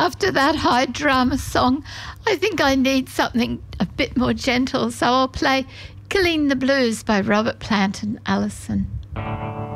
After that high drama song, I think I need something a bit more gentle, so I'll play Killing the Blues by Robert Plant and Allison.